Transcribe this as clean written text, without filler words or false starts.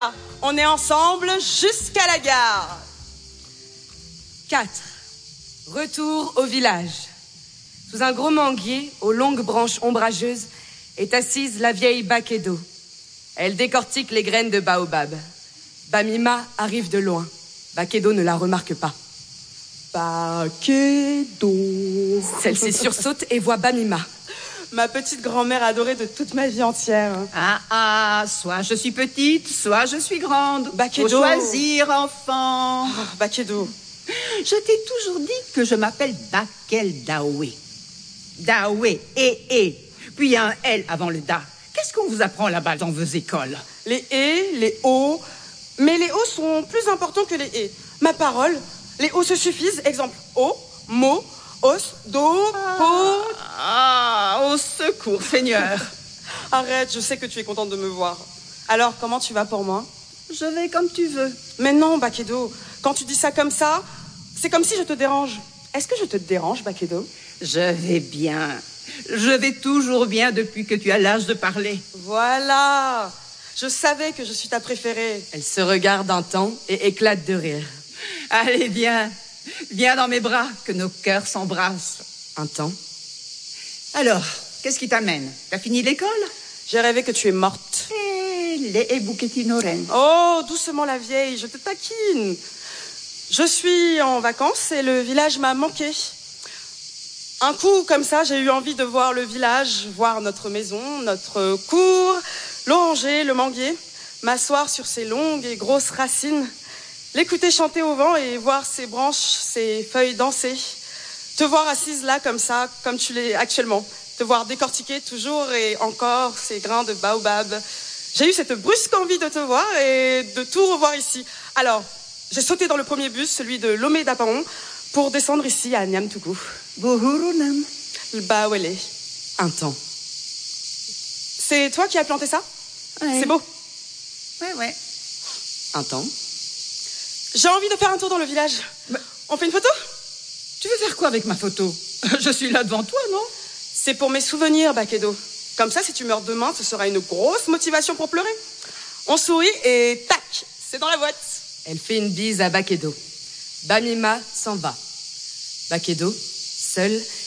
On est ensemble jusqu'à la gare. 4. Retour au village. Sous un gros manguier, aux longues branches ombrageuses, est assise la vieille Bakedo. Elle décortique les graines de baobab. Bamima arrive de loin. Bakedo ne la remarque pas. Bakedo. Celle-ci sursaute et voit Bamima. Ma petite grand-mère adorée de toute ma vie entière. Soit je suis petite, soit je suis grande. Bakedo. Faut choisir, enfant. Oh, Bakedo. Je t'ai toujours dit que je m'appelle Bakel Daoué. Daoué, puis il y a un L avant le Da. Qu'est-ce qu'on vous apprend là-bas dans vos écoles? Les et, les o. Mais les o sont plus importants que les et. Ma parole, les o se suffisent. Exemple, o, mo, os, do, po. Au secours, Seigneur. Arrête, je sais que tu es contente de me voir. Alors, comment tu vas pour moi? Je vais comme tu veux. Mais non, Bakedo. Quand tu dis ça comme ça, c'est comme si je te dérange. Est-ce que je te dérange, Bakedo? Je vais bien. Je vais toujours bien depuis que tu as l'âge de parler. Voilà. Je savais que je suis ta préférée. Elle se regarde un temps et éclate de rire. Allez, viens. Viens dans mes bras, que nos cœurs s'embrassent. Un temps. Alors, qu'est-ce qui t'amène? T'as fini l'école? J'ai rêvé que tu es morte. Les bouquetinoren. Oh, doucement la vieille, je te taquine. Je suis en vacances et le village m'a manqué. Un coup, comme ça, j'ai eu envie de voir le village, voir notre maison, notre cour, l'oranger, le manguier, m'asseoir sur ses longues et grosses racines, l'écouter chanter au vent et voir ses branches, ses feuilles danser. Te voir assise là, comme ça, comme tu l'es actuellement. Te voir décortiquer toujours et encore ces grains de baobab. J'ai eu cette brusque envie de te voir et de tout revoir ici. Alors, j'ai sauté dans le premier bus, celui de Lomé d'Apaon, pour descendre ici à Niamtougou. Bohurunam. Le Bawele. Un temps. C'est toi qui as planté ça? Ouais. C'est beau. Ouais. Un temps. J'ai envie de faire un tour dans le village. On fait une photo? Tu veux faire quoi avec ma photo? Je suis là devant toi, non? C'est pour mes souvenirs, Bakedo. Comme ça, si tu meurs demain, ce sera une grosse motivation pour pleurer. On sourit et tac, c'est dans la boîte. Elle fait une bise à Bakedo. Bamima s'en va. Bakedo, seule,